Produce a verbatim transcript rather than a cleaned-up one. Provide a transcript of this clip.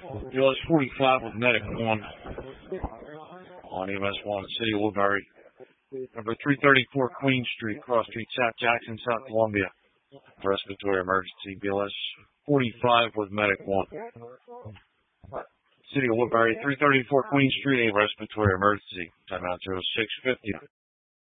B L S forty-five with Medic one. On E M S one, City of Woodbury. Number three thirty-four Queen Street, Cross Street, South Jackson, South Columbia. Respiratory emergency. B L S forty-five with Medic one. City of Woodbury, three thirty-four Queen Street, a respiratory emergency. Timeout zero six fifty.